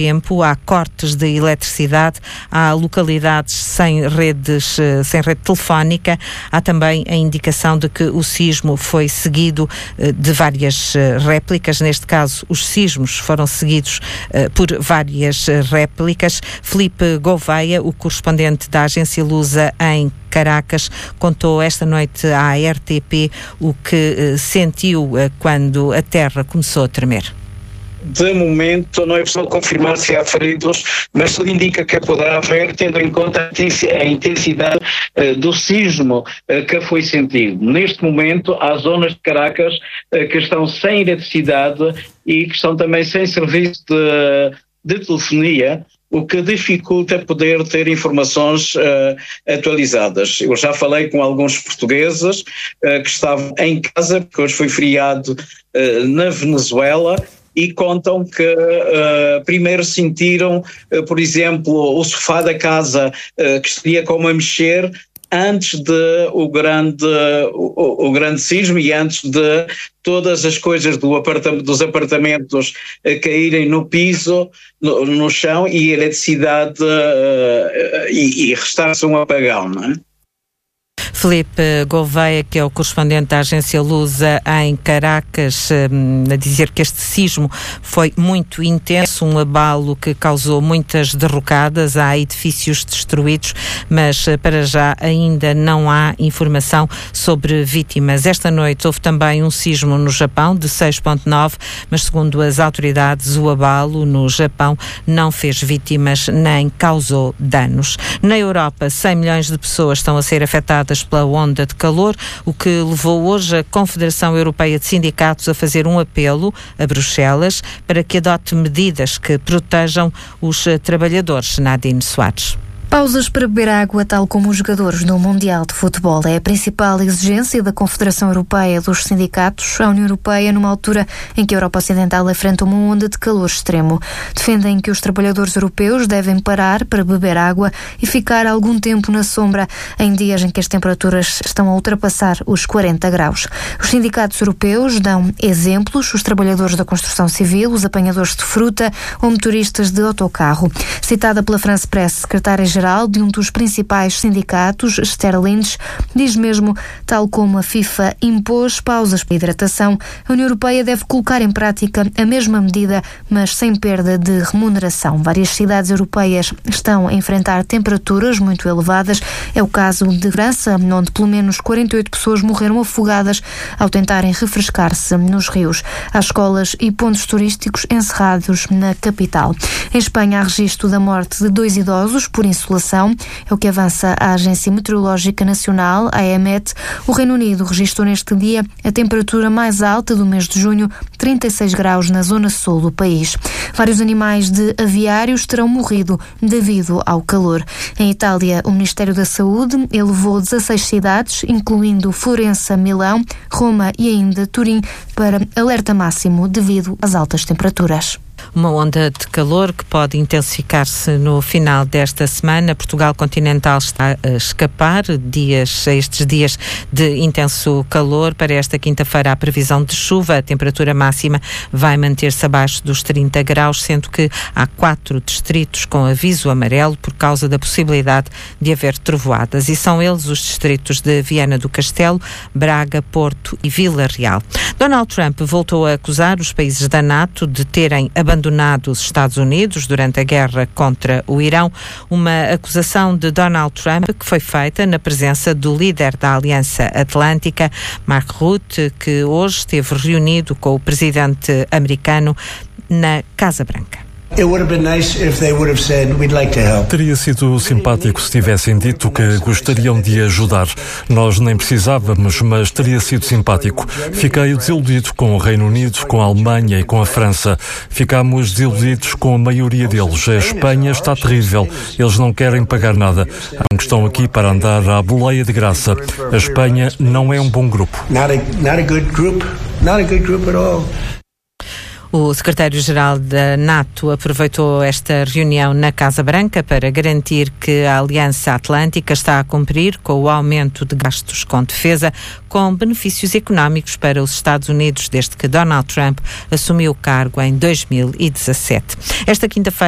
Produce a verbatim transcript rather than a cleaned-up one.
tempo, há cortes de eletricidade, há localidades sem redes, sem rede telefónica, há também a indicação de que o sismo foi seguido de várias réplicas, neste caso os sismos foram seguidos por várias réplicas. Filipe Gouveia, o correspondente da agência Lusa em Caracas, contou esta noite à R T P o que sentiu quando a terra começou a tremer. De momento não é possível confirmar se há feridos, mas tudo indica que poderá haver, tendo em conta a intensidade uh, do sismo uh, que foi sentido. Neste momento há zonas de Caracas uh, que estão sem eletricidade e que estão também sem serviço de, de telefonia, o que dificulta poder ter informações uh, atualizadas. Eu já falei com alguns portugueses uh, que estavam em casa, porque hoje foi feriado uh, na Venezuela, e contam que uh, primeiro sentiram, uh, por exemplo, o sofá da casa uh, que estaria como a mexer antes de o grande, o, o grande sismo e antes de todas as coisas do apartamento, dos apartamentos uh, caírem no piso, no, no chão, e a eletricidade uh, e, e restar-se um apagão, não é? Filipe Gouveia, que é o correspondente da agência Lusa em Caracas, a dizer que este sismo foi muito intenso, um abalo que causou muitas derrocadas, há edifícios destruídos, mas para já ainda não há informação sobre vítimas. Esta noite houve também um sismo no Japão de seis vírgula nove, mas segundo as autoridades o abalo no Japão não fez vítimas nem causou danos. Na Europa, cem milhões de pessoas estão a ser afetadas pela onda de calor, o que levou hoje a Confederação Europeia de Sindicatos a fazer um apelo a Bruxelas para que adote medidas que protejam os trabalhadores. Nadine Soares. Pausas para beber água, tal como os jogadores no Mundial de Futebol. É a principal exigência da Confederação Europeia dos Sindicatos. A União Europeia, numa altura em que a Europa Ocidental enfrenta uma onda de calor extremo. Defendem que os trabalhadores europeus devem parar para beber água e ficar algum tempo na sombra em dias em que as temperaturas estão a ultrapassar os quarenta graus. Os sindicatos europeus dão exemplos, os trabalhadores da construção civil, os apanhadores de fruta ou motoristas de autocarro. Citada pela France Press, secretária-geral de um dos principais sindicatos, Esther Lynch, diz mesmo, tal como a FIFA impôs pausas para hidratação, a União Europeia deve colocar em prática a mesma medida, mas sem perda de remuneração. Várias cidades europeias estão a enfrentar temperaturas muito elevadas. É o caso de França, onde pelo menos quarenta e oito pessoas morreram afogadas ao tentarem refrescar-se nos rios. Há escolas e pontos turísticos encerrados na capital. Em Espanha há registro da morte de dois idosos por insolação. É o que avança a Agência Meteorológica Nacional, a E M E T. O Reino Unido registrou neste dia a temperatura mais alta do mês de junho, trinta e seis graus na zona sul do país. Vários animais de aviários terão morrido devido ao calor. Em Itália, o Ministério da Saúde elevou dezasseis cidades, incluindo Florença, Milão, Roma e ainda Turim, para alerta máximo devido às altas temperaturas. Uma onda de calor que pode intensificar-se no final desta semana. Portugal continental está a escapar dias, estes dias de intenso calor. Para esta quinta-feira há previsão de chuva. A temperatura máxima vai manter-se abaixo dos trinta graus, sendo que há quatro distritos com aviso amarelo por causa da possibilidade de haver trovoadas. E são eles os distritos de Viana do Castelo, Braga, Porto e Vila Real. Donald Trump voltou a acusar os países da NATO de terem abandonado abandonado os Estados Unidos durante a guerra contra o Irão, uma acusação de Donald Trump que foi feita na presença do líder da Aliança Atlântica, Mark Rutte, que hoje esteve reunido com o presidente americano na Casa Branca. Teria sido simpático se tivessem dito que gostariam de ajudar. Nós nem precisávamos, mas teria sido simpático. Fiquei desiludido com o Reino Unido, com a Alemanha e com a França. Ficámos desiludidos com a maioria deles. A Espanha está terrível. Eles não querem pagar nada. Não estão aqui para andar à boleia de graça. A Espanha não é um bom grupo. Not a, not a good group. Not a good group at all. O secretário-geral da NATO aproveitou esta reunião na Casa Branca para garantir que a Aliança Atlântica está a cumprir com o aumento de gastos com defesa, com benefícios económicos para os Estados Unidos desde que Donald Trump assumiu o cargo em dois mil e dezassete. Esta quinta-feira